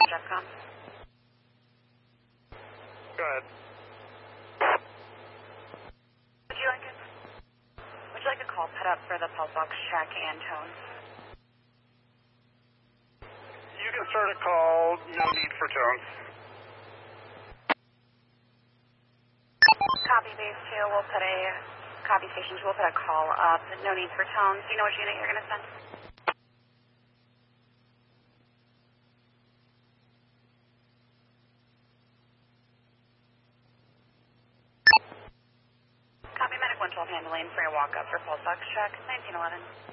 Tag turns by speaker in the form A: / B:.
A: JEFCON.
B: Go ahead.
A: Would you like a call put up for the pulse ox check and tones?
B: You can start a call, no need for tones.
A: Copy base 2, we'll put a, copy station 2, we'll put a call up, no need for tones. Do you know which unit you're going to send? Copy medic 112 handling for a walk up for pulse ox check, 1911.